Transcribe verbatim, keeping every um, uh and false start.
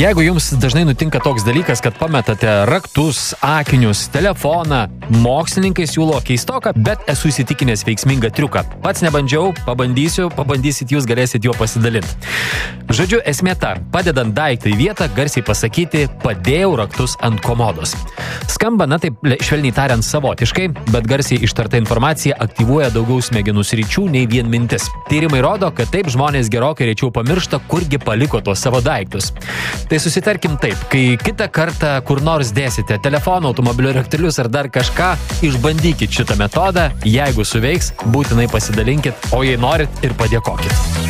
Jeigu jums dažnai nutinka toks dalykas, kad pametate raktus, akinius, telefoną, mokslininkai siūlo keistoką, bet esu įsitikinęs veiksmingą triuką. Pats nebandžiau, pabandysiu, pabandysit jūs, galėsit juo pasidalinti. Žodžiu, esmė ta, padedant daiktą į vietą, garsiai pasakyti, padėjau raktus ant komodos. Skamba, na taip, švelniai tariant, savotiškai, bet garsiai ištarta informacija aktyvuoja daugiau smegenų sričių nei vien mintis. Tyrimai rodo, kad taip žmonės gerokai rečiau pamiršta, kurgi paliko tuos savo daiktus. Tai susitarkim taip, kai kitą kartą kur nors dėsite telefoną, automobilio raktelius ar dar kažką, išbandykit šitą metodą, jeigu suveiks, būtinai pasidalinkit, o jei norit ir padėkokit.